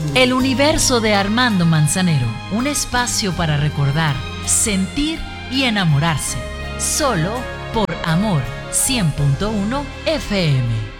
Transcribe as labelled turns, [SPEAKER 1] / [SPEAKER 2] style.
[SPEAKER 1] El universo de Armando Manzanero, un espacio para recordar, sentir y enamorarse. Solo por Amor 100.1 FM.